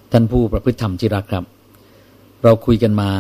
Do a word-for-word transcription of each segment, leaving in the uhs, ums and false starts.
ท่านผู้ประพฤติธรรมที่รักครับเราคุยกันมา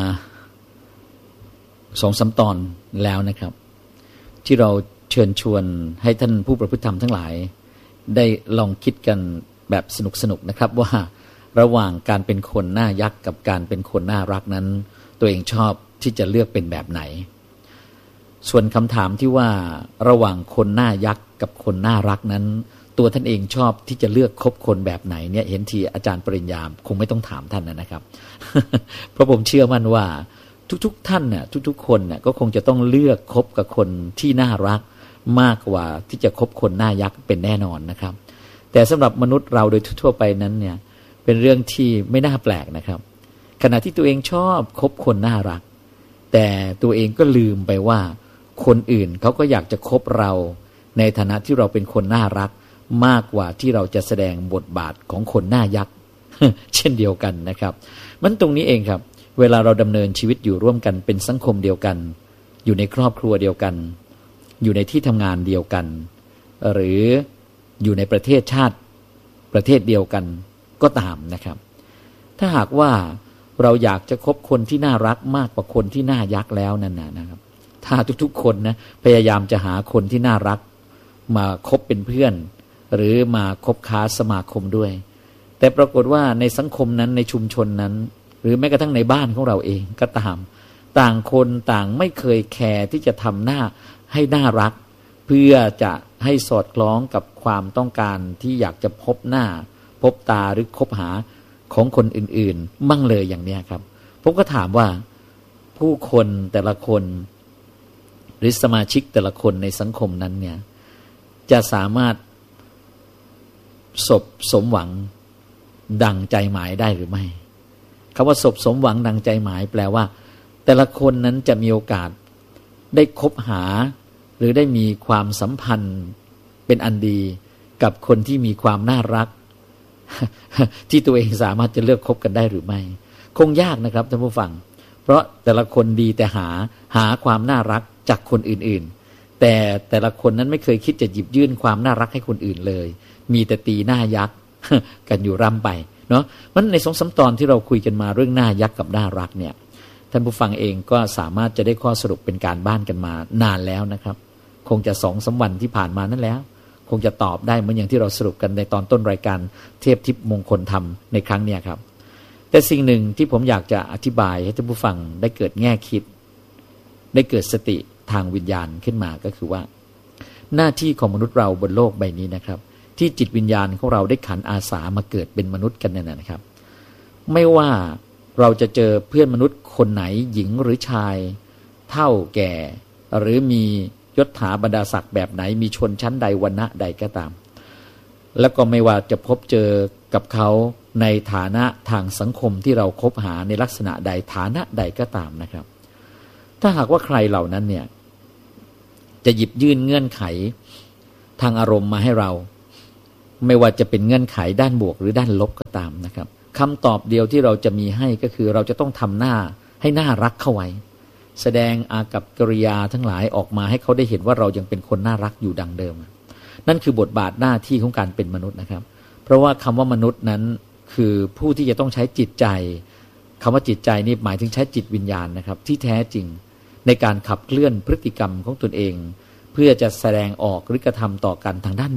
สองสามตอนแล้วนะครับที่เราเชิญชวนให้ท่านผู้ประพฤติธรรมทั้งหลายได้ลองคิดกันแบบสนุกๆนะครับว่าระหว่างการเป็นคนหน้ายักษ์กับการเป็นคนน่ารักนั้นตัวเองชอบที่จะเลือกเป็นแบบไหนส่วนคำถามที่ว่าระหว่างคนหน้ายักษ์กับคนน่ารักนั้นตัวท่านเองชอบที่จะเลือกคบคนแบบไหนเนี่ยเห็นทีอาจารย์ปริญญาคงไม่ต้องถามท่านนะครับ เพราะผมเชื่อมั่นว่าทุกๆท่านเนี่ยทุกๆคนเนี่ยก็คงจะต้องเลือกคบกับคนที่น่ารักมากกว่าที่จะคบคนหน้ายักษ์เป็นแน่นอนนะครับแต่สำหรับมนุษย์เราโดยทั่วไปนั้นเนี่ยเป็นเรื่องที่ไม่น่าแปลกนะครับขณะที่ตัวเองชอบคบคนน่ารักแต่ตัวเองก็ลืมไปว่าคนอื่นเขาก็อยากจะคบเราในฐานะที่เราเป็นคนน่ารักมากกว่าที่เราจะแสดงบทบาทของคนหน้ายักษ์ เช่นเดียวกันนะครับมันตรงนี้เองครับเวลาเราดำเนินชีวิตอยู่ร่วมกันเป็นสังคมเดียวกันอยู่ในครอบครัวเดียวกันอยู่ในที่ทำงานเดียวกันหรืออยู่ในประเทศชาติประเทศเดียวกันก็ตามนะครับถ้าหากว่าเราอยากจะคบคนที่น่ารักมากกว่าคนที่น่ายักษ์แล้วนั่นนะครับถ้าทุกๆคนนะพยายามจะหาคนที่น่ารักมาคบเป็นเพื่อนหรือมาคบค้าสมาคมด้วยแต่ปรากฏว่าในสังคมนั้นในชุมชนนั้นหรือแม้กระทั่งในบ้านของเราเองก็ตามต่างคนต่างไม่เคยแคร์ที่จะทำหน้าให้น่ารักเพื่อจะให้สอดคล้องกับความต้องการที่อยากจะพบหน้าพบตาหรือคบหาของคนอื่นๆมั่งเลยอย่างเนี้ยครับผมก็ถามว่าผู้คนแต่ละคนหรือสมาชิกแต่ละคนในสังคมนั้นเนี่ยจะสามารถสบสมหวังดังใจหมายได้หรือไม่คำว่าสบสมหวังดังใจหมายแปลว่าแต่ละคนนั้นจะมีโอกาสได้คบหาหรือได้มีความสัมพันธ์เป็นอันดีกับคนที่มีความน่ารัก ที่ตัวเองสามารถจะเลือกคบกันได้หรือไม่คงยากนะครับท่านผู้ฟังเพราะแต่ละคนดีแต่หาหาความน่ารักจากคนอื่นๆแต่แต่ละคนนั้นไม่เคยคิดจะหยิบยื่นความน่ารักให้คนอื่นเลยมีแต่ตีหน้ายักษ์ กันอยู่ร่ำไปเนาะมันในสองสามตอนที่เราคุยกันมาเรื่องหน้ายักษ์กับน่ารักเนี่ยท่านผู้ฟังเองก็สามารถจะได้ข้อสรุปเป็นการบ้านกันมานานแล้วนะครับคงจะสองสามวันที่ผ่านมานั่นแล้วคงจะตอบได้เหมือนอย่างที่เราสรุปกันในตอนต้นรายการเทพทิพย์มงคลธรรมในครั้งเนี้ยครับแต่สิ่งหนึ่งที่ผมอยากจะอธิบายให้ท่านผู้ฟังได้เกิดแง่คิดได้เกิดสติทางวิญญาณขึ้นมาก็คือว่าหน้าที่ของมนุษย์เราบนโลกใบนี้นะครับที่จิตวิญญาณของเราได้ขันอาสามาเกิดเป็นมนุษย์กันเนี่ยนะครับไม่ว่าเราจะเจอเพื่อนมนุษย์คนไหนหญิงหรือชายเฒ่าแก่หรือมียศถาบรรดาศักดิ์แบบไหนมีชนชั้นใดวรรณะใดก็ตามแล้วก็ไม่ว่าจะพบเจอกับเขาในฐานะทางสังคมที่เราคบหาในลักษณะใดฐานะใดก็ตามนะครับถ้าหากว่าใครเหล่านั้นเนี่ยจะหยิบยื่นเงื่อนไขทางอารมณ์มาให้เราไม่ว่าจะเป็นเงื่อนไขด้านบวกหรือด้านลบก็ตามนะครับคำตอบเดียวที่เราจะมีให้ก็คือเราจะต้องทำหน้าให้น่ารักเข้าไว้แสดงอากัปกิริยาทั้งหลายออกมาให้เขาได้เห็นว่าเรายังเป็นคนน่ารักอยู่ดังเดิมนั่นคือบทบาทหน้าที่ของการเป็นมนุษย์นะครับเพราะว่าคำว่ามนุษย์นั้นคือผู้ที่จะต้องใช้จิตใจคำว่าจิตใจนี่หมายถึงใช้จิตวิญญาณนะครับที่แท้จริงในการขับเคลื่อนพฤติกรรมของตนเองเพื่อจะแสดงออกหรือกระทำต่อกันทางด้าน